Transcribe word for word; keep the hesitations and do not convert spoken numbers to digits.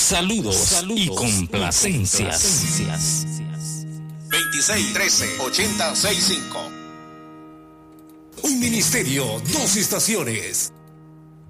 Saludos, Saludos y complacencias. veintiséis trece ochenta sesenta y cinco. Un ministerio, dos estaciones.